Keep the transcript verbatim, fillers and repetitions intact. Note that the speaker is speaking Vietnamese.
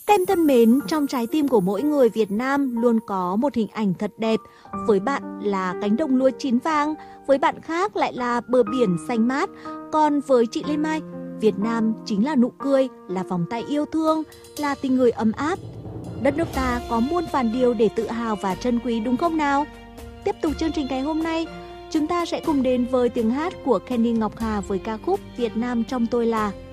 Các em thân mến, trong trái tim của mỗi người Việt Nam luôn có một hình ảnh thật đẹp. Với bạn là cánh đồng lúa chín vàng, với bạn khác lại là bờ biển xanh mát. Còn với chị Lê Mai, Việt Nam chính là nụ cười, là vòng tay yêu thương, là tình người ấm áp. Đất nước ta có muôn vàn điều để tự hào và trân quý đúng không nào? Tiếp tục chương trình ngày hôm nay, chúng ta sẽ cùng đến với tiếng hát của Kenny Ngọc Hà với ca khúc Việt Nam trong tôi là.